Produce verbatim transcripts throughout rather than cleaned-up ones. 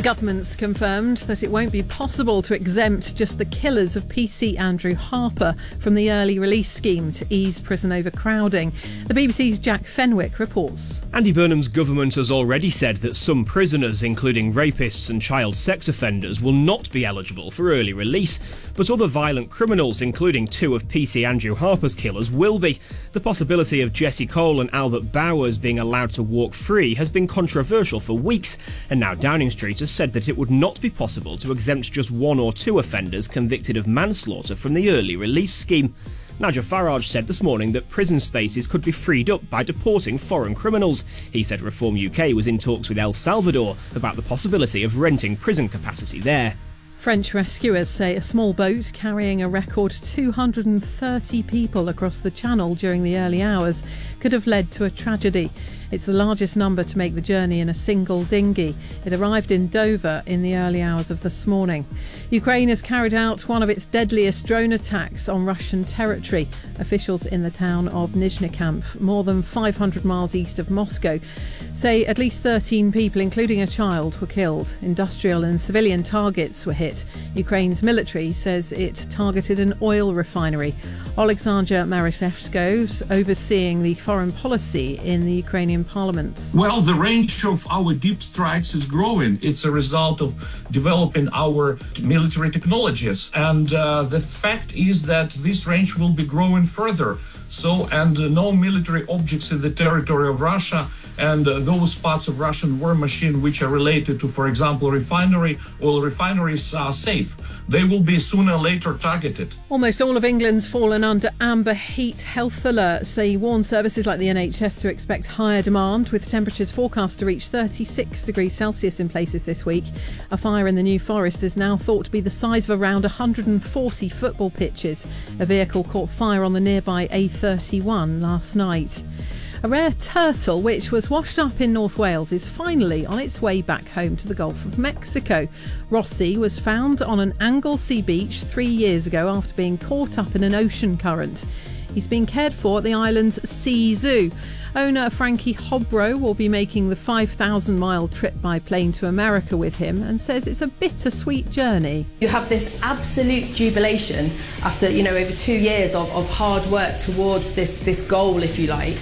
The government's confirmed that it won't be possible to exempt just the killers of P C Andrew Harper from the early release scheme to ease prison overcrowding. The B B C's Jack Fenwick reports. Andy Burnham's government has already said that some prisoners, including rapists and child sex offenders, will not be eligible for early release, but other violent criminals, including two of P C Andrew Harper's killers, will be. The possibility of Jesse Cole and Albert Bowers being allowed to walk free has been controversial for weeks, and now Downing Street has said that it would not be possible to exempt just one or two offenders convicted of manslaughter from the early release scheme. Nigel Farage said this morning that prison spaces could be freed up by deporting foreign criminals. He said Reform U K was in talks with El Salvador about the possibility of renting prison capacity there. French rescuers say a small boat carrying a record two hundred thirty people across the Channel during the early hours could have led to a tragedy. It's the largest number to make the journey in a single dinghy. It arrived in Dover in the early hours of this morning. Ukraine has carried out one of its deadliest drone attacks on Russian territory. Officials in the town of Nizhny, more than five hundred miles east of Moscow, say at least thirteen people, including a child, were killed. Industrial and civilian targets were hit. Ukraine's military says it targeted an oil refinery. Oleksandr Marishevsko's overseeing the foreign policy in the Ukrainian parliament. Well, the range of our deep strikes is growing. It's a result of developing our military technologies. And uh, the fact is that this range will be growing further. So, and uh, no military objects in the territory of Russia and uh, those parts of Russian war machine which are related to, for example, refinery, oil refineries are safe. They will be sooner or later targeted. Almost all of England's fallen under amber heat health alerts. They warn services like the N H S to expect higher demand, with temperatures forecast to reach thirty-six degrees Celsius in places this week. A fire in the New Forest is now thought to be the size of around one hundred forty football pitches. A vehicle caught fire on the nearby A thirty-one last night. A rare turtle, which was washed up in North Wales, is finally on its way back home to the Gulf of Mexico. Rossi was found on an Anglesey beach three years ago after being caught up in an ocean current. He's being cared for at the island's Sea Zoo. Owner Frankie Hobro will be making the five thousand mile trip by plane to America with him and says it's a bittersweet journey. You have this absolute jubilation after, you know, over two years of, of hard work towards this, this goal, if you like.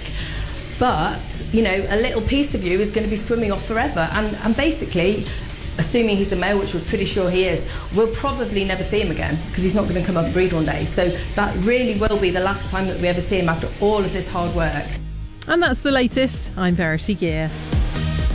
But, you know, a little piece of you is going to be swimming off forever. And, and basically, assuming he's a male, which we're pretty sure he is, we'll probably never see him again because he's not going to come up and breed one day. So that really will be the last time that we ever see him after all of this hard work. And that's the latest. I'm Verity Gear.